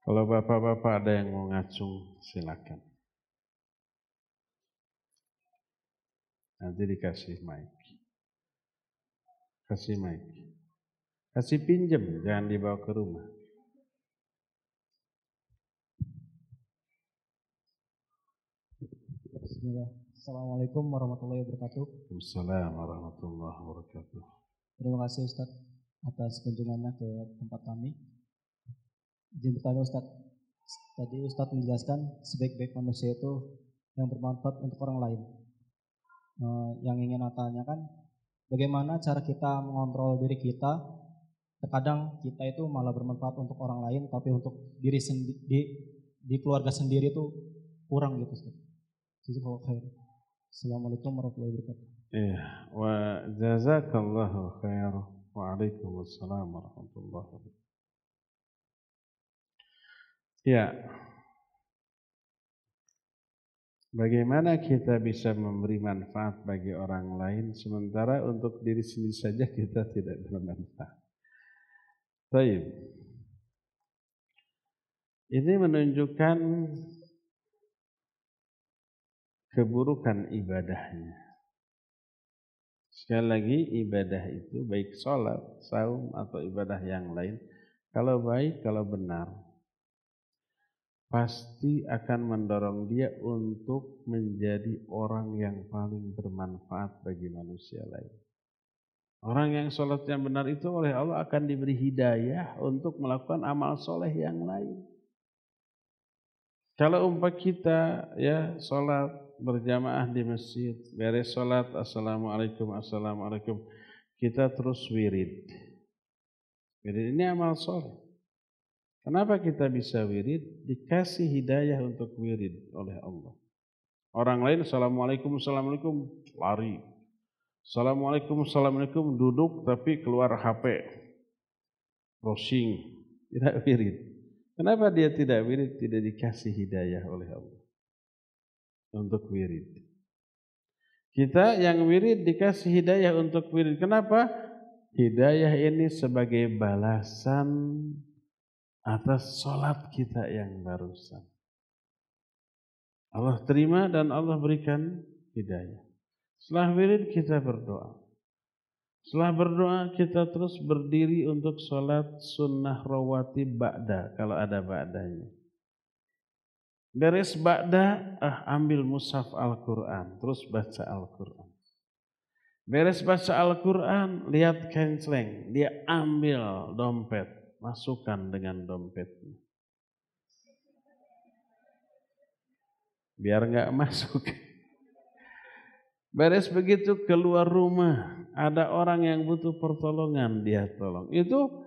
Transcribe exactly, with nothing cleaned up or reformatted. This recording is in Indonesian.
Kalau bapak-bapak ada yang mau ngacung, silakan. Nanti dikasih mic. Kasih mic. Kasih pinjem, jangan dibawa ke rumah. Bismillah. Assalamualaikum warahmatullahi wabarakatuh. Waalaikumsalam warahmatullahi wabarakatuh. Terima kasih Ustaz atas kunjungannya ke tempat kami. Izin bertanya Ustaz, tadi Ustaz menjelaskan sebaik-baik manusia itu yang bermanfaat untuk orang lain. Eh, yang ingin saya tanyakan, bagaimana cara kita mengontrol diri kita? Terkadang kita itu malah bermanfaat untuk orang lain, tapi untuk diri sendiri di, di keluarga sendiri itu kurang gitu Ustaz. Jazakallahu khair. Assalamualaikum warahmatullahi wabarakatuh. Iya, wa jazakallahu khair. Waalaikumsalam warahmatullahi wabarakatuh. Ya. Bagaimana kita bisa memberi manfaat bagi orang lain sementara untuk diri sendiri saja kita tidak bermanfaat. Baik. Ini menunjukkan keburukan ibadahnya. Sekali lagi, ibadah itu baik sholat, saum atau ibadah yang lain, kalau baik, kalau benar, pasti akan mendorong dia untuk menjadi orang yang paling bermanfaat bagi manusia lain. Orang yang sholatnya benar itu oleh Allah akan diberi hidayah untuk melakukan amal soleh yang lain. Kalau umpah kita ya sholat berjamaah di masjid, beres sholat, assalamualaikum, assalamualaikum, kita terus wirid. Wirid ini amal soleh. Kenapa kita bisa wirid? Dikasih hidayah untuk wirid oleh Allah. Orang lain assalamualaikum, assalamualaikum, lari. Assalamualaikum, assalamualaikum, duduk tapi keluar H P. Browsing, tidak wirid. Kenapa dia tidak wirid? Tidak dikasih hidayah oleh Allah untuk wirid. Kita yang wirid dikasih hidayah untuk wirid. Kenapa? Hidayah ini sebagai balasan atas sholat kita yang barusan. Allah terima dan Allah berikan hidayah. Setelah wirid kita berdoa. Setelah berdoa kita terus berdiri untuk sholat sunnah rawatib ba'da kalau ada ba'danya. Beres ba'da, ah ambil mushaf Al-Quran, terus baca Al-Quran. Beres baca Al-Quran, lihat kenceleng, dia ambil dompet, masukkan dengan dompetnya. Biar enggak masuk. Beres begitu keluar rumah, ada orang yang butuh pertolongan, dia tolong. Itu